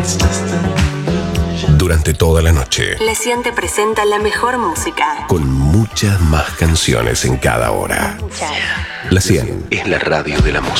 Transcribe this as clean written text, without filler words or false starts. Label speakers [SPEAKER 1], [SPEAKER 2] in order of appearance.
[SPEAKER 1] Durante toda la noche,
[SPEAKER 2] La 100 te presenta la mejor música.
[SPEAKER 1] con muchas más canciones en cada hora. La 100 es la radio de la música.